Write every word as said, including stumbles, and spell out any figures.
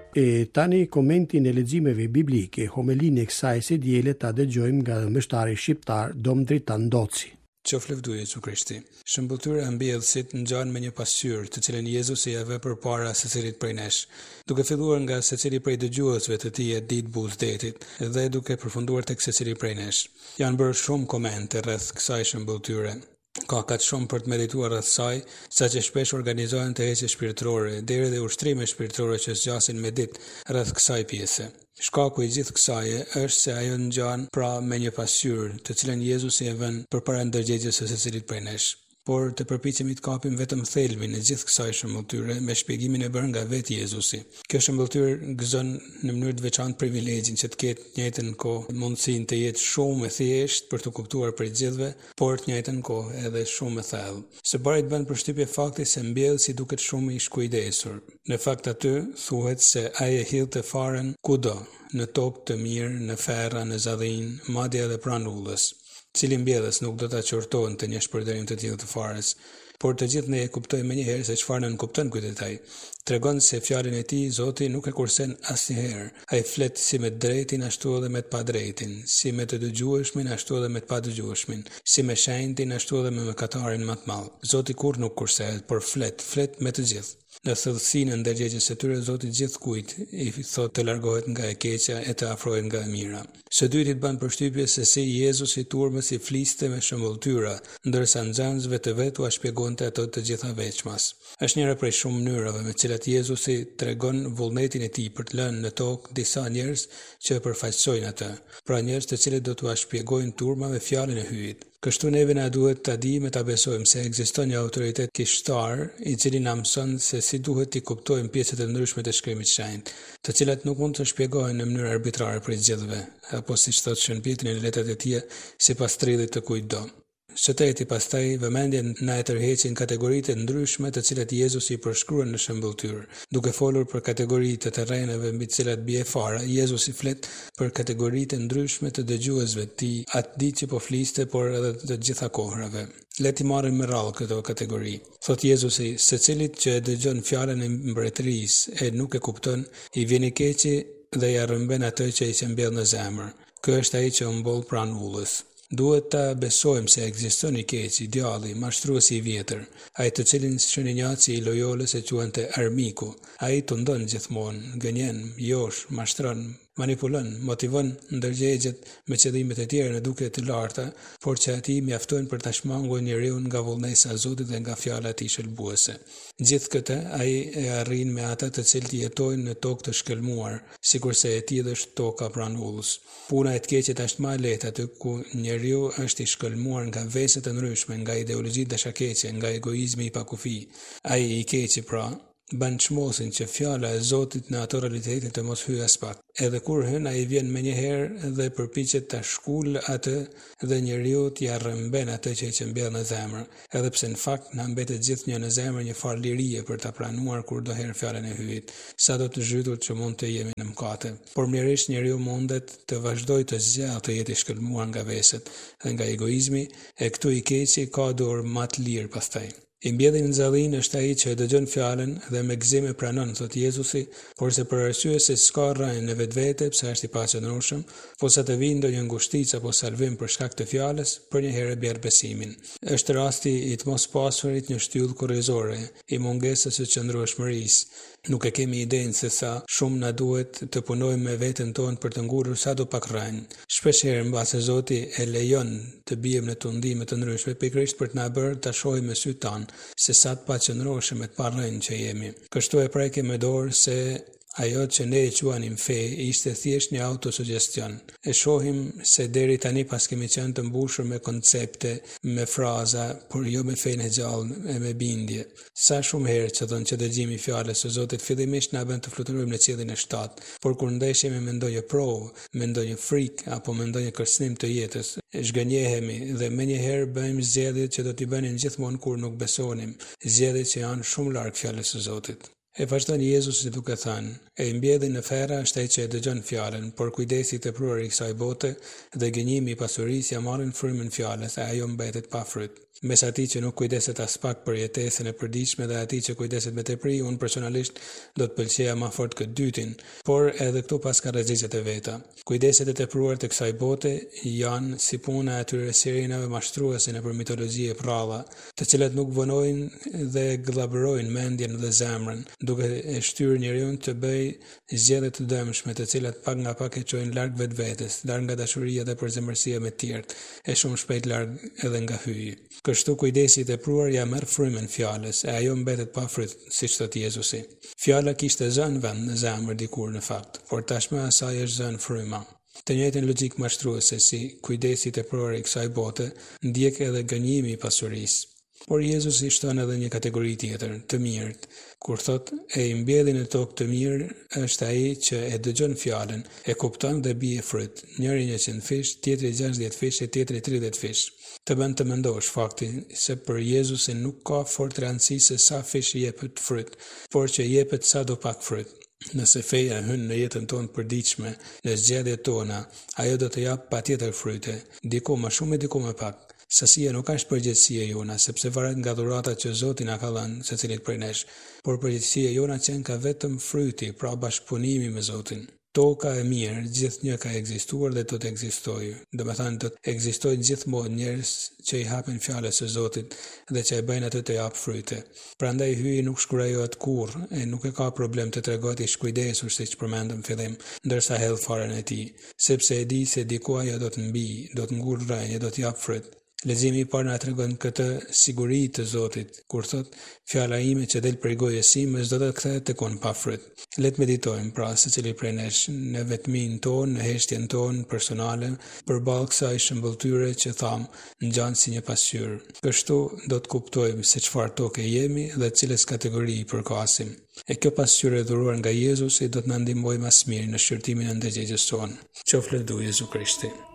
E tani komentin e leximeve biblike, homelinë e kësaj së diele ta dëgjojmë nga mbështari shqiptar Dom Dritan Doci. Qoftë lëvdu Jezu Krishti. Shëmbulltyra e mbjellësit ngjan me një pasqyrë, të cilën Jezusi ia vë përpara secilit prej nesh, duke filluar nga secili prej dëgjuesve të tij e ditë buzdetit, dhe duke përfunduar tek secili prej nesh. Janë bërë shumë komente rreth kësaj shëmbulltyre. Ka kaq shumë për të medituar rreth saj, saqë shpesh organizohen të ecje shpirtërore, deri dhe ushtrime shpirtërore që zgjasin me ditë rreth kësaj pjese. Shkaku i gjithë kësaje është se ajo ngjan pra me një pasqyrë, të cilën Jezusi e vën përpara ndërgjegjjes së secilit prej nesh. Por të përpiqemi të kapim vetëm thelbin e gjithë kësaj shëmbulltyre me shpjegimin e bërë nga vetë Jezusi. Kjo shëmbulltyrë gëzon në mënyrë të veçantë privilegjin që të ketë në njëjtën kohë mundësinë të jetë shumë e thjeshtë për të kuptuar për gjithëve, por të njëjtën kohë edhe shumë e thellë. Së bari të bën përshtypje fakti se mbjellësi duket shumë i shkujdesur. Në fakt aty thuhet se ai e hillte faren kudo, në tokë të mirë, në ferra, në zadhin, madje edhe pranë ullës. Cili mbjellës nuk do ta qortohen të një shpërdorim të tillë të farës, por të gjithë ne e kuptojmë menjëherë se çfarë nën kupton ky detaj. Tregon se fjalën e tij Zoti nuk e kursen asnjëherë. Ai flet si me të drejtin ashtu edhe me të padrejtin, si me të dëgjueshmin ashtu edhe me të padëgjueshmin, si me shenjtin ashtu edhe me mëkatarin më të madh. Zoti kurrë nuk kursehet, por flet, flet me të gjithë. Në thellësinë e ndërgjegjjes së tyre Zoti gjithkujt i thotë të largohet nga e keqja e të afrohet nga e mira. Së dyti të bën përshtypje se si Jezusi turmës i fliste me shëmbulltyra, ndërsa nxënësve të vet u shpjegonte ato të gjitha veçmas. Është njëra prej shumë mënyrave me të cilat Jezusi tregon vullnetin e tij për të lënë në tokë disa njerëz që e përfaqësojnë atë, pra njerëz të cilët do t'u shpjegojnë turmave fjalën e hyjit. Kështu neve na duhet ta dijmë e ta besojmë se ekziston një autoritet kishtar i cili na mëson se si duhet t'i kuptojmë pjesët e ndryshme të shkrimit të shenjtë, të cilat nuk mund të shpjegohen në mënyrë arbitrare për gjithëve, apo siç thotë Shën Pietri në letrat e tij, sipas trillit të kujtdo. Së treti pastaj vëmendjen na e tërheqin kategoritë ndryshme të cilat Jezusi i përshkruan në shëmbulltyrë. Duke folur për kategoritë të terreneve mbi të cilat bie fara, Jezusi flet për kategoritë ndryshme të dëgjuesve të tij, atë ditë që po fliste, por edhe të gjitha kohrave. Le ti marrim me radhë këto kategori. Thot Jezusi, secilit që e dëgjon fjalën e mbretërisë e nuk e kupton, i vjen i keqi dhe ja rrëmben atë që i çembjell në zemër. Ky është ai që u mboll pranë ullës. Duhet ta besojmë se ekziston i keqi, djalli, mashtruesi i vjetër, ai të cilin shënjënjaci i Loyolës e quante armiku. Ai tundon gjithmonë, gënjen, josh, mashtron, manipulon, motivon ndërgjegjet me qëllime të tjera në duke të larta, por që atij mjaftojnë për ta shmangur njeriu nga vullnesa e Zotit dhe nga fjala e tij shëlbuese. Gjithë këtë ai e arrin me ata të cilët jetojnë në tokë të shkëlmuar, sikurse e tij është toka pranë ullës. Puna e të keqit është më e lehtë aty ku njeriu është i shkëlmuar nga veset të ndryshme, nga ideologjitë dashakeqe, nga egoizmi i pakufi. Ai i keqi pra bën çmosin që fjala e Zotit në ato realitetin të mos hyjë as pak. Edhe kur hyn ai vjen menjëherë dhe përpiqet ta shkul atë dhe njeriu t'ia rrëmben atë që i çembjell në zemër, edhe pse në fakt na mbetet gjithnjë në zemër një farë lirie për ta pranuar kurdoherë fjalën e hyjit, sado të zhytur që mund të jemi në mëkate. Por mjerisht njeriu mundet të vazhdojë të zgjallë të jetë i shkëlmuar nga veset dhe nga egoizmi, e këtu i keqi ka dorë më të lirë pastaj. I mbjedhin në zallin është ai që e dëgjon fjalën dhe me gëzim e pranon, thot Jezusi, por se për arsye se s'ka rrënë në vetvete, pse është i paqëndrueshëm, posa të vinë ndonjë ngushticë apo salvim për shkak të fjalës, për një herë bjerë besimin. Është rasti i të mos pasurit një shtyllë kurrizore, i mungesës së qëndrueshmërisë. Nuk e kemi idenë se sa shumë na duhet të punojmë me veten tonë për të ngurur sado pak rrënjë. Shpeshherë mbase Zoti e lejon të bijmë në tundime të ndryshme, pikërisht për të na bërë ta shohim me sytë tanë se sa të paqëndrueshëm e të parrënjë që jemi. Kështu e prekem me dorë se ajo që ne e quanim fe ishte thjesht një autosuggestion. E shohim se deri tani pas kemi qenë të mbushur me koncepte, me fraza, por jo me fenë e gjallë e me bindje. Sa shumë herë që thonë që dëgjimi i fjalës së Zotit fillimisht na bën të fluturojmë në qiellin e shtatë, por kur ndeshemi me ndonjë provë, me ndonjë frikë apo me ndonjë kërcënim të jetës, zhgënjehemi dhe menjëherë bëjmë zgjedhje që do t'i bënin gjithmonë kur nuk besonim, zgjedhje që janë shumë larg fjalës së Zotit. E vazhdon Jezusi duke thënë, e i mbjedhin në ferra është ai që e dëgjon fjalën, por kujdesi i tepruar i kësaj bote dhe gënjimi i pasurisë ja marrin frymën fjalës, e ajo mbetet pa fryt. Mes atij që nuk kujdeset as pak për jetesën e përditshme dhe atij që kujdeset me tepri, unë personalisht do të pëlqeja më fort këtë dytin, por edhe këtu pas ka rrezikset e veta. Kujdeset e tepruar të kësaj bote janë si puna e atyre serenave mashtruese nëpër mitologji e prralla, të cilat nuk vonojnë dhe gllabërojnë mendjen dhe zemrën, duke e shtyrë njeriu të bëjë zgjedhje të dëmshme, të cilat pak nga pak e çojnë larg vetvetes, larg nga dashuria dhe përzemërsia me të tjerët, e shumë shpejt larg edhe nga hyi. Kështu kujdesi i tepruar ja merr frymën fjalës, e ajo mbetet pa fryt, siç thot Jezusi. Fjala kishte zënë vend në zemër dikur në fakt, por tashmë asaj është zënë fryma. Të njëjtën logjik mashtruese si kujdesi i tepruar i kësaj bote, ndjek edhe gënjimi i pasurisë. Por Jezusi shton edhe një kategori tjetër, të mirët, kur thot e i mbjellin në tokë të mirë është ai që e dëgjon fjalën, e kupton dhe bie fryt. Njëri njëqind fish, tjetri gjashtëdhjetë fish e tjetri tridhjetë fish. Të bën të mendosh fakti se për Jezusin nuk ka fort rëndësi se sa fish jepet fryt, por që jepet sa do pak fryt. Nëse feja hyn në jetën tonë përditshme, në zgjedhjet tona, ajo do të jap patjetër fryte, diku më shumë e diku më pak. Sasia nuk është përgjegjësia jona, sepse varet nga dhuratat që Zoti na ka dhënë secilit prej nesh, por përgjegjësia jona qenë ka vetëm fryti, pra bashkëpunimi me Zotin. Toka e mirë gjithnjë ka ekzistuar dhe do të ekzistojë. Do të thënë do të ekzistojnë gjithmonë njerëz që i hapin fjalës së Zotit dhe që e bëjnë atë të jap fryte. Prandaj hyi nuk shkurajohet kurrë e nuk e ka problem të tregohet i shkujdesur siç përmendëm fillim, ndërsa hedh faren e tij, sepse e di se diku ajo do të mbi, do të ngul rrënjë, do të jap fryt. Leximi i parë na tregon këtë siguri të Zotit, kur thot, fjala ime që del prej gojës sime s'do të kthehet tek unë pa fryt. Le të meditojmë pra secili prej nesh në vetminë tonë, në heshtjen tonë personale, përballë kësaj shëmbulltyre që tham, ngjan si një pasqyrë. Kështu do të kuptojmë se çfarë toke jemi dhe cilës kategori i përkasim. E kjo pasqyrë e dhuruar nga Jezusi do të na ndihmojë më së miri në shqyrtimin e ndërgjegjës tonë. Qoftë lëvdu Jezu Krishti.